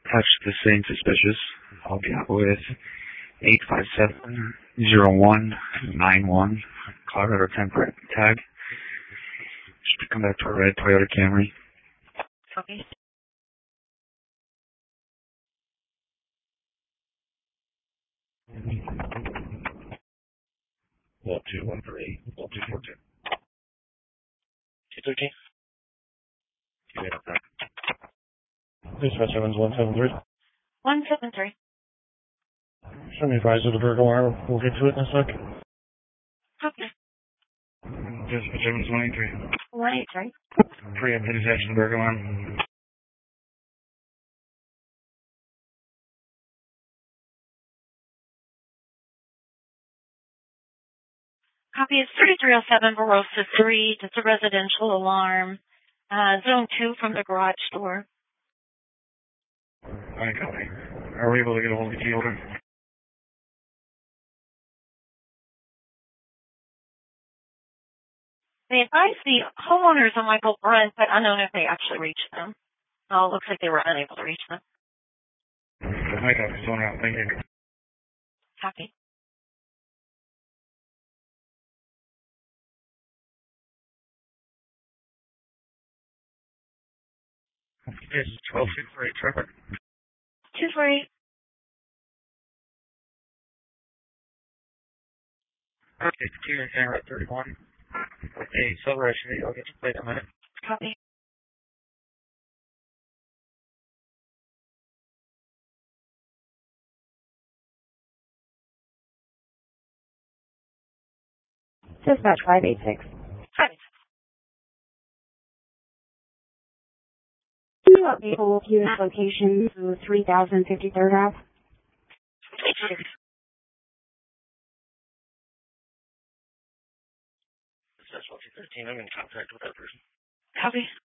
Touch the same suspicious. I'll be out with 857-0191 Colorado temperate tag. Should come back to a red Toyota Camry. Okay. Well, 213. Well, 242. 213. Dispatch Evans 173. 173. Show me advised of the burglar alarm. We'll get to it in a sec. Okay. Dispatch Evans 183. 183. Preempt hit his edge of the burglar alarm. Copy is 3307 Barossa 3. It's a residential alarm. Zone 2 from the garage door. I copy. Are we able to get a hold of the key holder? They advised the homeowners on Michael Brent, but unknown if they actually reached them. Oh, it looks like they were unable to reach them. I copy. Zone out. Thank you. Copy. This is 1268 traffic. 248. Okay, computer camera 31. Hey, celebration. I'll get you played in a minute. Copy. Dispatch 586. Hi. Do you update all unit location to 3053rd Ave? That's 1213. I'm in contact with that person. Copy.